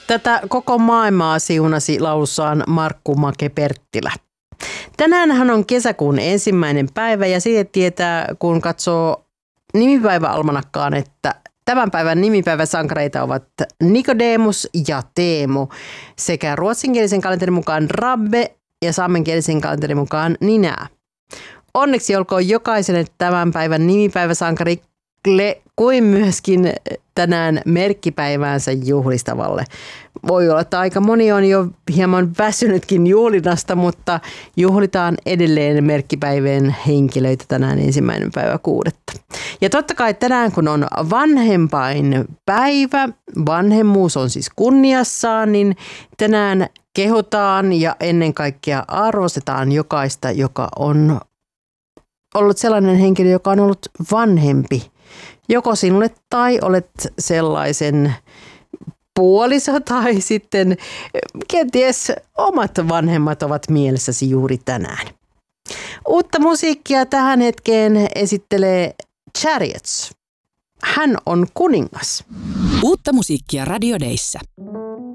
Tätä koko maailmaa siunasi laulussaan Markku Make-Perttilä. Tänäänhän on kesäkuun 1. päivä ja siitä tietää, kun katsoo nimipäiväalmanakkaan, että tämän päivän nimipäiväsankareita ovat Nikodemus ja Teemu sekä ruotsinkielisen kalenterin mukaan Rabbe ja saamenkielisen kalenterin mukaan Ninää. Onneksi olkoon jokaiselle tämän päivän nimipäiväsankari kuin myöskin tänään merkkipäiväänsä juhlistavalle. Voi olla, että aika moni on jo hieman väsynytkin juhlinasta, mutta juhlitaan edelleen merkkipäivien henkilöitä tänään 1.6. Ja totta kai tänään, kun on vanhempainpäivä, vanhemmuus on siis kunniassaan, niin tänään kehotaan ja ennen kaikkea arvostetaan jokaista, joka on ollut sellainen henkilö, joka on ollut vanhempi. Joko sinulle tai olet sellaisen puoliso tai sitten kenties omat vanhemmat ovat mielessäsi juuri tänään. Uutta musiikkia tähän hetkeen esittelee Chariots. Hän on kuningas. Uutta musiikkia Radio Dayssä.